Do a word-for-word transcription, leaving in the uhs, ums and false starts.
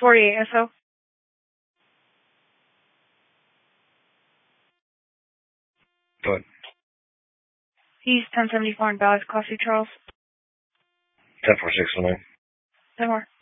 forty-eight S O. Go ahead. He's ten seventy-four in Dallas, Class C, Charles. ten four six oh nine. ten more.